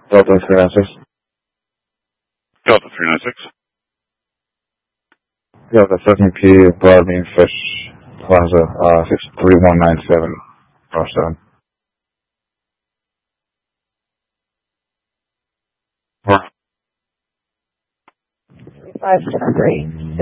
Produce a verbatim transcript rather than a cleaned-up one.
Delta three nine six. Delta three nine six. Delta seven P Broadbean Fish Plaza, uh, six three one nine seven. Oh, seven. Four. Five seven three.